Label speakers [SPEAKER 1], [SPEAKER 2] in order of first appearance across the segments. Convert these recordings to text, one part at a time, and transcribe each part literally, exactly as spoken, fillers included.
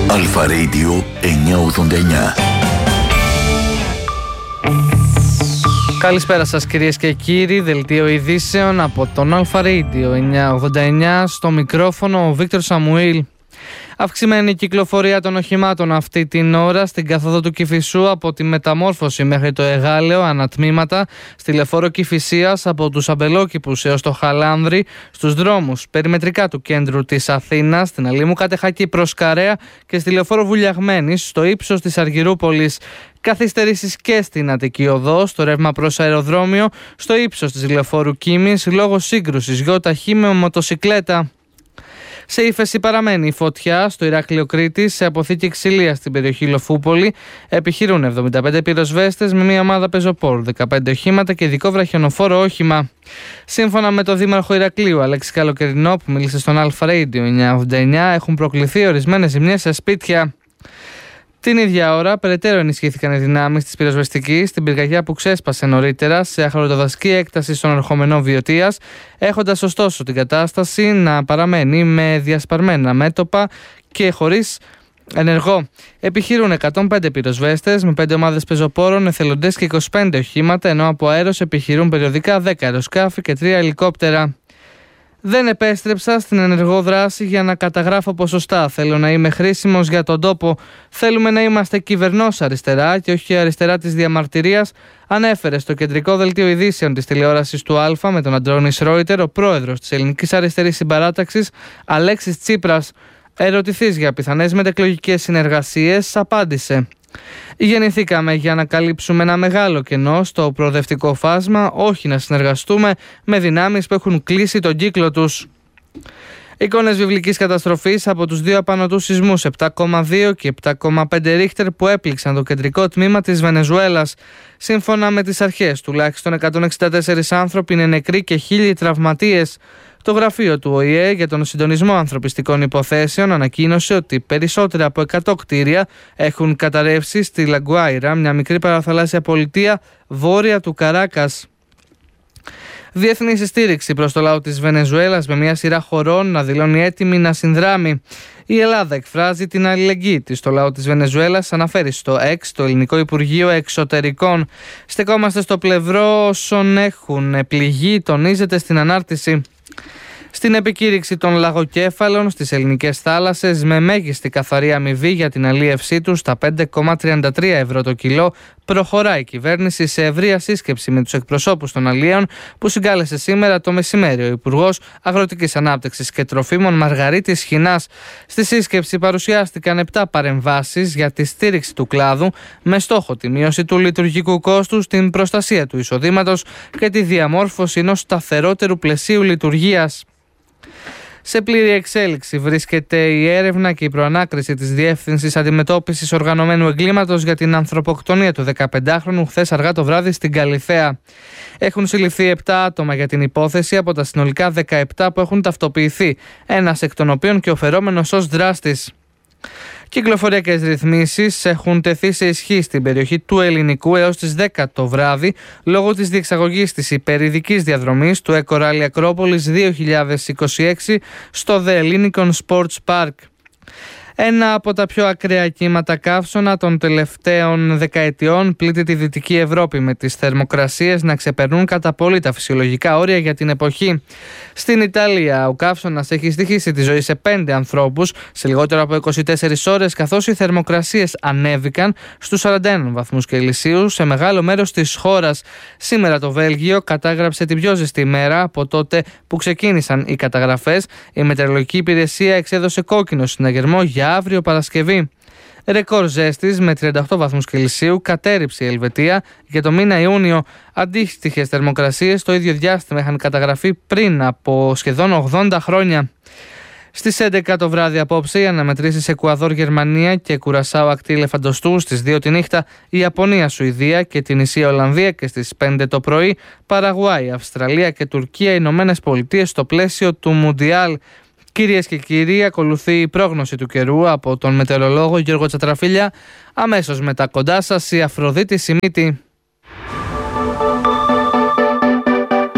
[SPEAKER 1] Αλφα Radio εννιακόσια ογδόντα εννιά.
[SPEAKER 2] Καλησπέρα σας κυρίες και κύριοι, δελτίο ειδήσεων από τον Αλφα Radio εννιακόσια ογδόντα εννιά, στο μικρόφωνο ο Βίκτορ Σαμουήλ. Αυξημένη κυκλοφορία των οχημάτων αυτή την ώρα στην καθοδό του Κηφισού από τη Μεταμόρφωση μέχρι το Εγάλεο ανατμήματα, στη λεωφόρο Κηφισίας από τους Αμπελόκηπους έως το Χαλάνδρη, στους δρόμους περιμετρικά του κέντρου της Αθήνας, στην Αλήμου Κατεχάκη προς Καρέα και στη λεωφόρο Βουλιαγμένης στο ύψος της Αργυρούπολης. Καθυστερήσεις και στην Αττική Οδό, στο ρεύμα προς αεροδρόμιο, στο ύψος της λεωφόρου Κίμης λόγω σύγκρουσης γιοταχή με μοτοσικλέτα. Σε ύφεση παραμένει η φωτιά στο Ηράκλειο Κρήτης, σε αποθήκη ξυλίας στην περιοχή Λοφούπολη. Επιχειρούν εβδομήντα πέντε πυροσβέστες με μια ομάδα πεζοπόρου, δεκαπέντε οχήματα και ειδικό βραχιονοφόρο όχημα. Σύμφωνα με τον Δήμαρχο Ηρακλείου, Αλέξη Καλοκαιρινό, που μίλησε στον Αλφα Radio εννιακόσια ογδόντα εννιά, έχουν προκληθεί ορισμένες ζημιές σε σπίτια. Την ίδια ώρα, περαιτέρω ενισχύθηκαν οι δυνάμεις της πυροσβεστικής στην πυρκαγιά που ξέσπασε νωρίτερα σε αχλωροδασική έκταση στον ερχομενό Βιωτίας, έχοντας ωστόσο την κατάσταση να παραμένει με διασπαρμένα μέτωπα και χωρίς ενεργό. Επιχειρούν εκατόν πέντε πυροσβέστες με πέντε ομάδες πεζοπόρων, εθελοντές και είκοσι πέντε οχήματα, ενώ από αέρος επιχειρούν περιοδικά δέκα αεροσκάφη και τρία ελικόπτερα. Δεν επέστρεψα στην ενεργό δράση για να καταγράφω ποσοστά. Θέλω να είμαι χρήσιμος για τον τόπο. Θέλουμε να είμαστε κυβερνός αριστερά και όχι αριστερά της διαμαρτυρίας, ανέφερε στο κεντρικό δελτίο ειδήσεων της τηλεόρασης του Αλφα με τον Αντρόνη Σρόιτερ ο πρόεδρος της Ελληνικής Αριστερής Συμπαράταξης Αλέξης Τσίπρας. Ερωτηθείς για πιθανές μετεκλογικές συνεργασίες, απάντησε: γεννηθήκαμε για να καλύψουμε ένα μεγάλο κενό στο προοδευτικό φάσμα, όχι να συνεργαστούμε με δυνάμεις που έχουν κλείσει τον κύκλο τους. Εικόνες βιβλικής καταστροφής από τους δύο απανωτούς σεισμούς επτά κόμμα δύο και επτά κόμμα πέντε ρίχτερ που έπληξαν το κεντρικό τμήμα της Βενεζουέλας. Σύμφωνα με τις αρχές, τουλάχιστον εκατόν εξήντα τέσσερις άνθρωποι είναι νεκροί και χίλιοι τραυματίες. Το γραφείο του Ο Η Ε για τον συντονισμό ανθρωπιστικών υποθέσεων ανακοίνωσε ότι περισσότερα από εκατό κτίρια έχουν καταρρεύσει στη Λαγκουάιρα, μια μικρή παραθαλάσσια πολιτεία βόρεια του Καράκας. Διεθνή στήριξη προς το λαό της Βενεζουέλας, με μια σειρά χωρών να δηλώνει έτοιμη να συνδράμει. Η Ελλάδα εκφράζει την αλληλεγγύη της στο λαό της Βενεζουέλας, αναφέρει στο X το Ελληνικό Υπουργείο Εξωτερικών. Στεκόμαστε στο πλευρό όσων έχουν πληγεί, τονίζεται στην ανάρτηση. Στην επικήρυξη των λαγοκέφαλων στις ελληνικές θάλασσες με μέγιστη καθαρή αμοιβή για την αλίευσή τους στα πέντε κόμμα τριάντα τρία ευρώ το κιλό, προχωράει η κυβέρνηση σε ευρεία σύσκεψη με τους εκπροσώπους των αλίων που συγκάλεσε σήμερα το μεσημέρι ο Υπουργός Αγροτικής Ανάπτυξης και Τροφίμων Μαργαρίτης Χινάς. Στη σύσκεψη παρουσιάστηκαν επτά παρεμβάσεις για τη στήριξη του κλάδου με στόχο τη μείωση του λειτουργικού κόστους, την προστασία του εισοδήματος και τη διαμόρφωση ενός σταθερότερου πλαισίου λειτουργίας. Σε πλήρη εξέλιξη βρίσκεται η έρευνα και η προανάκριση της Διεύθυνσης Αντιμετώπισης Οργανωμένου Εγκλήματος για την ανθρωποκτονία του δεκαπεντάχρονου χθες αργά το βράδυ στην Καλιθέα. Έχουν συλληφθεί επτά άτομα για την υπόθεση από τα συνολικά δεκαεπτά που έχουν ταυτοποιηθεί, ένας εκ των οποίων και ο φερόμενος ως δράστης. Κυκλοφοριακές ρυθμίσεις έχουν τεθεί σε ισχύ στην περιοχή του Ελληνικού έως τις δέκα το βράδυ λόγω της διεξαγωγής της υπερειδικής διαδρομής του Eco Rally Ακρόπολης δύο χιλιάδες είκοσι έξι στο The Ellinikon Sports Park. Ένα από τα πιο ακραία κύματα καύσωνα των τελευταίων δεκαετιών πλήττει τη Δυτική Ευρώπη, με τις θερμοκρασίες να ξεπερνούν κατά πολύ τα φυσιολογικά όρια για την εποχή. Στην Ιταλία, ο καύσωνας έχει στοιχήσει τη ζωή σε πέντε ανθρώπους σε λιγότερο από είκοσι τέσσερις ώρες, καθώς οι θερμοκρασίες ανέβηκαν στους σαράντα ένα βαθμούς Κελσίου σε μεγάλο μέρος της χώρας. Σήμερα το Βέλγιο κατάγραψε την πιο ζεστή ημέρα από τότε που ξεκίνησαν οι καταγραφές. Η Μετεωρολογική Υπηρεσία εξέδωσε κόκκινο συναγερμό για αύριο Παρασκευή. Ρεκόρ ζέστης με τριάντα οκτώ βαθμούς Κελσίου κατέρριψε η Ελβετία για το μήνα Ιούνιο. Αντίστοιχες θερμοκρασίες το ίδιο διάστημα είχαν καταγραφεί πριν από σχεδόν ογδόντα χρόνια. Στις έντεκα το βράδυ απόψε οι αναμετρήσεις Εκουαδόρ, Γερμανία και Κουρασάο ακτή Ελεφαντοστού, στις δύο τη νύχτα η Ιαπωνία, Σουηδία και την Ισία Ολλανδία και στις πέντε το πρωί Παραγουάη, Αυστραλία και Τουρκία, Ηνωμένες Πολιτείες στο πλαίσιο του Μουντιάλ. Κυρίες και κύριοι, ακολουθεί η πρόγνωση του καιρού από τον μετεωρολόγο Γιώργο Τσατραφίλια. Αμέσως μετά κοντά σας η Αφροδίτη Σιμίτη.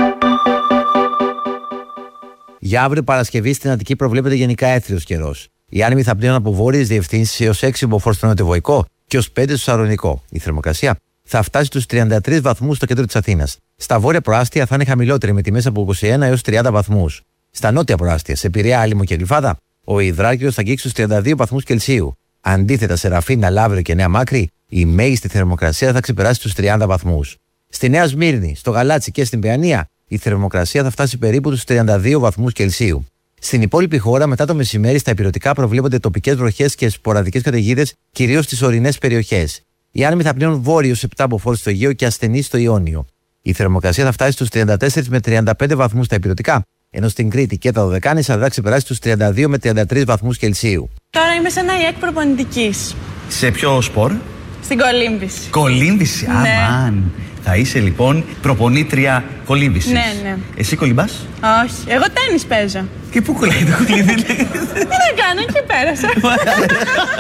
[SPEAKER 3] Για αύριο Παρασκευή στην Αττική προβλέπεται γενικά έθριος καιρός. Οι άνεμοι θα πλύνουν από βόρειες διευθύνσεις έως έξι μποφόρ στο νοτιοβοϊκό και ως πέντε στο Σαρονικό. Η θερμοκρασία θα φτάσει στους τριάντα τρεις βαθμούς στο κέντρο της Αθήνας. Στα βόρεια προάστια θα είναι χαμηλότερη με τιμές από είκοσι ένα έως τριάντα βαθμούς. Στα νότια προάστια, σε Πειραιά, Άλυμο και Γλυφάδα, ο υδράργυρος θα αγγίξει στους τριάντα δύο βαθμούς Κελσίου. Αντίθετα, σε Ραφίνα, Λαύριο και Νέα Μάκρη, η μέγιστη θερμοκρασία θα ξεπεράσει τους τριάντα βαθμούς. Στη Νέα Σμύρνη, στο Γαλάτσι και στην Παιανία, η θερμοκρασία θα φτάσει περίπου τους τριάντα δύο βαθμούς Κελσίου. Στην υπόλοιπη χώρα, μετά το μεσημέρι, στα ηπειρωτικά προβλέπονται τοπικές βροχές και σποραδικές καταιγίδες, κυρίως στις ορεινές περιοχές. Οι άνεμοι θα πλύνουν βόρειος επτά μποφόρ στο Αιγαίο και ασθενείς στο Ιόνιο. Η θερμοκρασία θα φτάσει στους τριάντα τέσσερα με τριάντα πέντε βαθμούς στα ηπειρωτικά, ενώ στην Κρήτη και τα Δωδεκάνησα θα ξεπεράσει τους τριάντα δύο με τριάντα τρεις βαθμούς Κελσίου.
[SPEAKER 4] Τώρα είμαι σε ένα ΙΕΚ προπονητικής.
[SPEAKER 5] Σε ποιο σπορ?
[SPEAKER 4] Στην κολύμβηση.
[SPEAKER 5] Κολύμβηση,
[SPEAKER 4] Ναι.
[SPEAKER 5] αμάν. Θα είσαι λοιπόν προπονήτρια κολύμβησης.
[SPEAKER 4] Ναι, ναι.
[SPEAKER 5] Εσύ κολυμπάς?
[SPEAKER 4] Όχι, εγώ τένις παίζω.
[SPEAKER 5] Και πού κολλάει το κολύμβη?
[SPEAKER 4] Τι να κάνω, εκεί πέρασα.